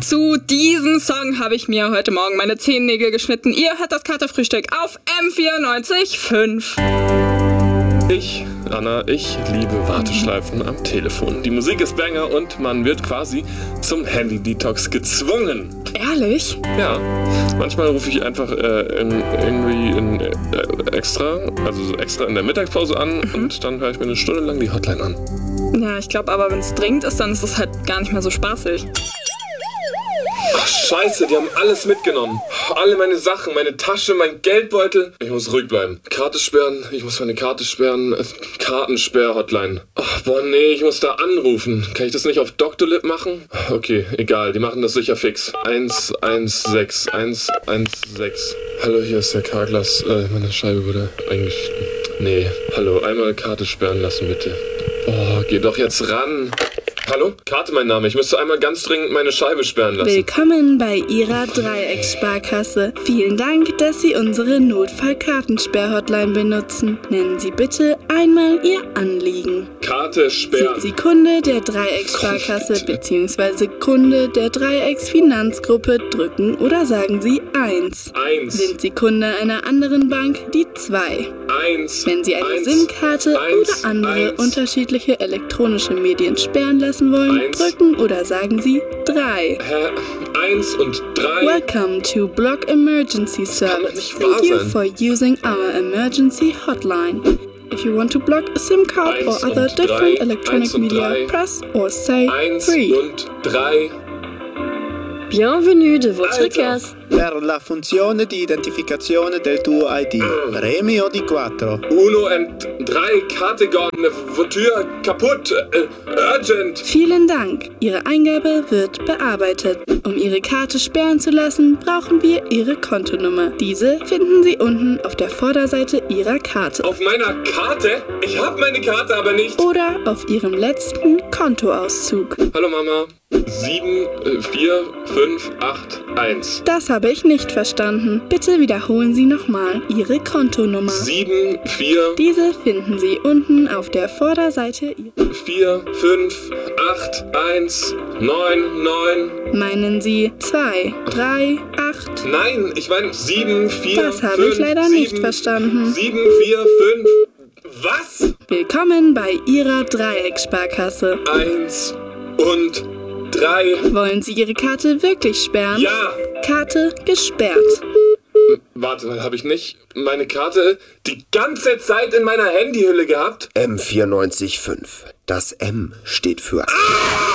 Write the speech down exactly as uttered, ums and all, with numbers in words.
Zu diesem Song habe ich mir heute Morgen meine Zehennägel geschnitten. Ihr hört das Katerfrühstück auf M vierundneunzig Komma fünf. Ich, Anna, ich liebe Warteschleifen am Telefon. Die Musik ist Banger und man wird quasi zum Handy-Detox gezwungen. Ehrlich? Ja, manchmal rufe ich einfach äh, in, irgendwie in, äh, extra, also so extra in der Mittagspause an mhm. und dann höre ich mir eine Stunde lang die Hotline an. Ja, ich glaube aber, wenn es dringend ist, dann ist es halt gar nicht mehr so spaßig. Ach scheiße, die haben alles mitgenommen. Alle meine Sachen, meine Tasche, mein Geldbeutel. Ich muss ruhig bleiben. Karte sperren, ich muss meine Karte sperren. Kartensperr-Hotline. Ach, boah, nee, ich muss da anrufen. Kann ich das nicht auf Doctolib machen? Okay, egal, die machen das sicher fix. eins eins sechs, eins eins sechs. Hallo, hier ist der Karglas. Äh, meine Scheibe wurde eingeschnitten. Nee, hallo, einmal Karte sperren lassen, bitte. Oh, geh doch jetzt ran. Hallo? Karte mein Name. Ich müsste einmal ganz dringend meine Scheibe sperren lassen. Willkommen bei Ihrer Dreieckssparkasse. Vielen Dank, dass Sie unsere Notfall-Kartensperr-Hotline benutzen. Nennen Sie bitte einmal Ihr Anliegen. Karte sperren. Sind Sie Kunde der Dreieckssparkasse bzw. Kunde der Dreiecksfinanzgruppe, drücken oder sagen Sie eins. eins. Sind Sie Kunde einer anderen Bank, die zwei. eins. Wenn Sie eine eins. SIM-Karte eins. oder andere eins. unterschiedliche elektronische Medien sperren lassen wollen, eins. drücken oder sagen Sie drei. Hä? eins und drei. Welcome to Block Emergency Service. nicht Thank wahr you sein. for using our emergency hotline. If you want to block a SIM card Eins or other und different drei. electronic Eins und media, drei. press or say eins three. und drei. Bienvenue de votre Alter. casse. Per la funzione di identificazione del tuo I D. Premi o di quattro. Uno und drei. Karte gone. Voiture kaputt. Äh, urgent. Vielen Dank. Ihre Eingabe wird bearbeitet. Um Ihre Karte sperren zu lassen, brauchen wir Ihre Kontonummer. Diese finden Sie unten auf der Vorderseite Ihrer Karte. Auf meiner Karte? Ich hab meine Karte aber nicht. Oder auf Ihrem letzten Kontoauszug. Hallo Mama. sieben, vier, fünf, acht, eins. Das habe ich nicht verstanden. Bitte wiederholen Sie nochmal Ihre Kontonummer. sieben, vier, Diese finden Sie unten auf der Vorderseite Ihrer. vier, fünf, acht, eins, neun, neun. Meinen Sie zwei, drei, acht? Nein, ich meine sieben, vier, Das habe fünf, ich leider sieben, nicht verstanden. sieben, vier, fünf. Was? Willkommen bei Ihrer Dreieckssparkasse. eins und drei. Wollen Sie Ihre Karte wirklich sperren? Ja. Karte gesperrt. Warte mal, habe ich nicht meine Karte die ganze Zeit in meiner Handyhülle gehabt? M vierundneunzig Komma fünf. Das M steht für